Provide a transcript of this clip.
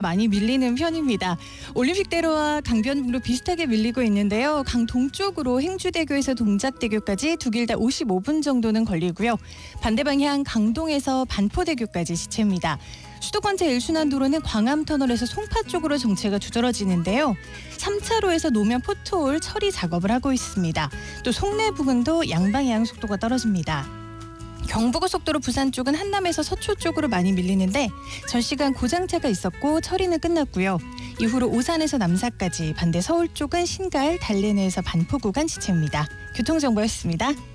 많이 밀리는 편입니다. 올림픽대로와 강변북로 비슷하게 밀리고 있는데요. 강 동쪽으로 행주대교에서 동작대교까지 두 길 다 55분 정도는 걸리고요. 반대 방향 강동에서 반포대교까지 시체입니다. 수도권 제1순환도로는 광암터널에서 송파 쪽으로 정체가 두드러지는데요. 3차로에서 노면 포토홀 처리 작업을 하고 있습니다. 또 송내 부근도 양방향 속도가 떨어집니다. 경부고속도로 부산 쪽은 한남에서 서초 쪽으로 많이 밀리는데 전 시간 고장차가 있었고 처리는 끝났고요. 이후로 오산에서 남사까지, 반대 서울 쪽은 신갈, 달래내에서 반포 구간 시체입니다. 교통정보였습니다.